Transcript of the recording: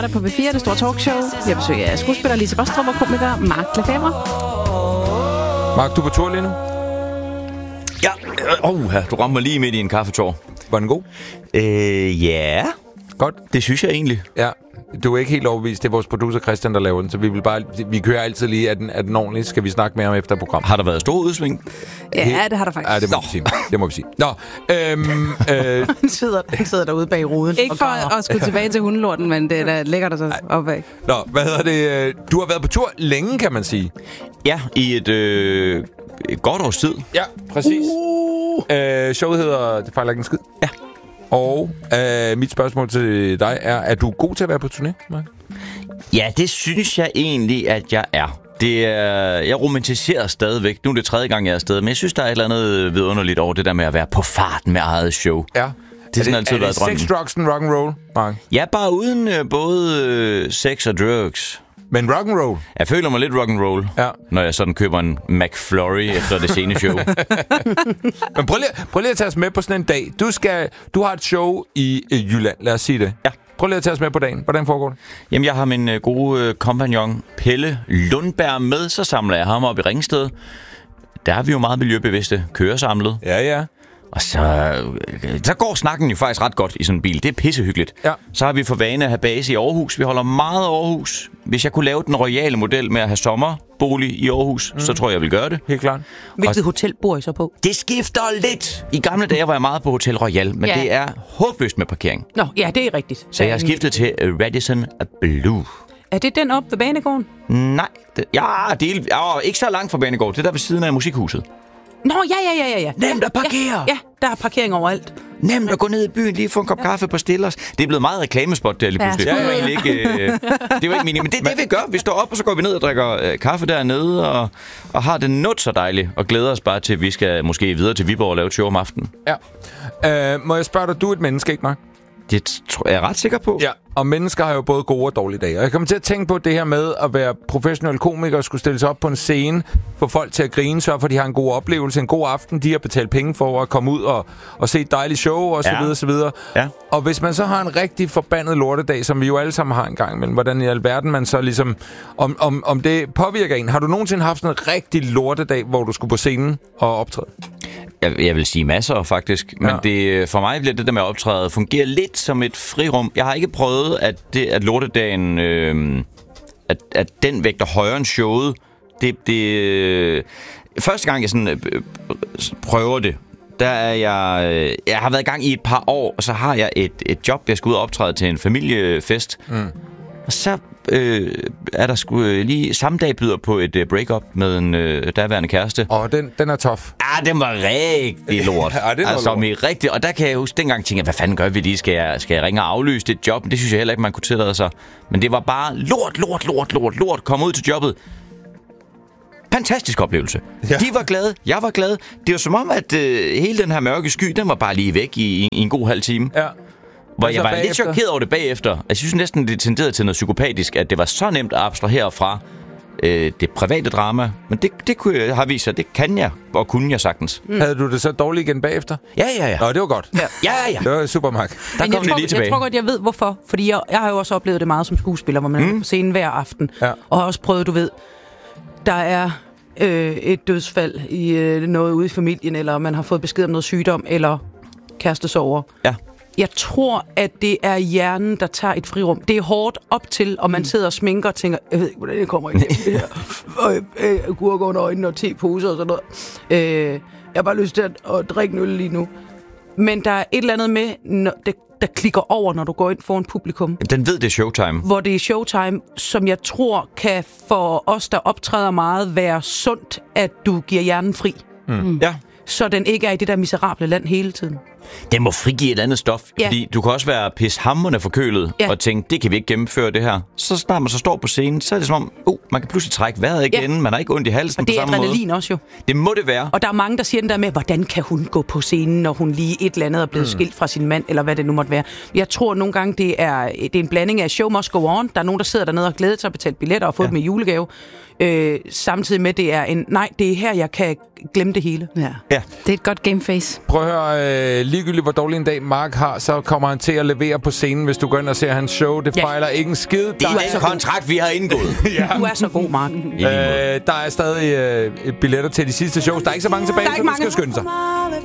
Der på B4, det store talkshow. Jeg besøger skuespiller Lise Bostrup og komiker Mark Lefebvre. Mark, du er på tur lige nu? Ja, du rammer lige midt i en kaffetår. Var den god? Ja. Godt. Det synes jeg egentlig. Ja, du er ikke helt overbevist. Det er vores producer Christian, der laver den, så vi kører altid lige, at den ordentligt. Skal vi snakke mere om efter program. Har der været stor udsving? Ja, det har der faktisk. Ja, det må vi sige. Nå, Han sidder derude bag ruden. Ikke for at skulle tilbage til hundelorten, men det er da lækkert at så opad. Nå, hvad hedder det? Du har været på tur længe, kan man sige. Ja, i et godt års tid. Ja, præcis. Showet hedder Det fejler ikke en skid. Ja. Og mit spørgsmål til dig er du god til at være på turné, Mark? Ja, det synes jeg egentlig, at jeg er. Jeg romantiserer stadigvæk. Nu er det 3. gang, jeg er afsted, men jeg synes, der er et eller andet vidunderligt over det der med at være på farten med eget show. Ja. Det har sådan altid været drømmen. Sex, drugs and rock and roll, Mark? Ja, bare uden både sex og drugs. Men rock and roll? Jeg føler mig lidt rock and roll, når jeg sådan køber en McFlurry efter det sene show. Men prøv lige at tage os med på sådan en dag. Du har et show i Jylland, lad os sige det. Ja. Prøv lige at tage os med på dagen. Hvordan foregår det? Jamen, jeg har min gode kompagnon Pelle Lundberg med, så samler jeg ham op i Ringsted. Der er vi jo meget miljøbevidste, køresamlet. Ja. Og så går snakken jo faktisk ret godt i sådan en bil. Det er pissehyggeligt. Ja. Så har vi for vane at have base i Aarhus. Vi holder meget Aarhus. Hvis jeg kunne lave den royale model med at have sommerbolig i Aarhus, så tror jeg vil gøre det. Helt klart. Hvilket hotel bor I så på? Det skifter lidt. I gamle dage var jeg meget på Hotel Royal, men det er håbløst med parkering. Nå, ja, det er rigtigt. Så jeg har skiftet til Radisson Blu. Er det den op ved banegården? Nej. Ikke så langt fra banegården. Det er der ved siden af musikhuset. Nå, ja. Nemt at parkere. Ja, der er parkering overalt. Nemt at gå ned i byen, lige få en kop kaffe på Stillers. Det er blevet meget reklamespot der lige pludselig. Ja. Det var ikke meningen, men det er det, vi gør. Vi står op, og så går vi ned og drikker kaffe dernede, og har det not så dejligt, og glæder os bare til, at vi skal måske videre til Viborg og lave et show om aftenen. Ja. Må jeg spørge dig, du er et menneske, ikke, Mark? Det tror jeg er ret sikker på. Ja, og mennesker har jo både gode og dårlige dage. Og jeg kommer til at tænke på det her med at være professionel komiker og skulle stille sig op på en scene, få folk til at grine, så for de har en god oplevelse, en god aften, de har betalt penge for at komme ud og se et dejligt show og så videre. Ja. Og hvis man så har en rigtig forbandet lortedag, som vi jo alle sammen har en gang imellem, hvordan i alverden man så ligesom, om det påvirker en. Har du nogensinde haft en rigtig lortedag, hvor du skulle på scenen og optræde? Jeg vil sige masser, faktisk. Men for mig bliver det der med at optræde fungere lidt som et frirum. Jeg har ikke prøvet, at lortedagen, at den vægter højere end showet. Første gang, jeg sådan prøver det, der er jeg har været i gang i et par år, og så har jeg et job, jeg skal ud og optræde til en familiefest. Og så er der sgu lige samme dag byder på et break-up med en daværende kæreste. Og den er tough. Ja, den var rigtig lort. Lort. Og der kan jeg huske, dengang tænkte jeg, hvad fanden gør vi lige? Skal jeg ringe og aflyse det job? Men det synes jeg heller ikke, man kunne tillade sig. Men det var bare lort. Kom ud til jobbet. Fantastisk oplevelse. Ja. De var glade, jeg var glad. Det var som om, at hele den her mørke sky, den var bare lige væk i en god halv time. Ja. Hvor jeg var lidt chokeret over det bagefter. Jeg synes næsten, det tenderede til noget psykopatisk, at det var så nemt at abstrahere fra det private drama. Men det kunne jeg have vist sig, det kan jeg, og kunne jeg sagtens. Havde du det så dårligt igen bagefter? Ja. Nå, det var godt. Ja. Det var super, Mark. Jeg tror godt, jeg ved hvorfor. Fordi jeg har jo også oplevet det meget som skuespiller, hvor man er på scenen hver aften. Ja. Og har også prøvet, du ved, der er et dødsfald i noget ude i familien, eller man har fået besked om noget sygdom, eller kærestesorger. Ja. Jeg tror, at det er hjernen, der tager et frirum. Det er hårdt op til, og man sidder og sminker og tænker, jeg ved ikke, hvordan det kommer igennem det her. Gurker under øjnene og teposer og sådan noget. Jeg har bare lyst til at drikke en øl lige nu. Men der er et eller andet med, der klikker over, når du går ind foran publikum. Den ved, det er showtime. Hvor det er showtime, som jeg tror kan for os, der optræder meget, være sundt, at du giver hjernen fri. Ja. Så den ikke er i det der miserable land hele tiden. Den må frigive et andet stof, fordi du kan også være pishamrende forkølet og tænke, det kan vi ikke gennemføre det her. Så snart man så står på scenen, så er det som om, man kan pludselig trække vejret igen, man har ikke ondt i halsen på samme måde. Og det er adrenalin også jo. Det må det være. Og der er mange, der siger den der med, hvordan kan hun gå på scenen, når hun lige et eller andet er blevet skilt fra sin mand, eller hvad det nu måtte være. Jeg tror nogle gange, det er en blanding af show must go on. Der er nogen, der sidder dernede og glæder sig at betale billetter og få dem i julegave. Samtidig med, det er det er her, jeg kan glemme det hele. Ja. Det er et godt gameface. Prøv at høre, ligegyldigt hvor dårlig en dag Mark har, så kommer han til at levere på scenen, hvis du går ind og ser hans show. Det fejler ikke en skid. Det er den kontrakt, vi har indgået. Ja. Du er så god, Mark. Der er stadig billetter til de sidste shows. Der er ikke så mange tilbage, så du skal skynde sig.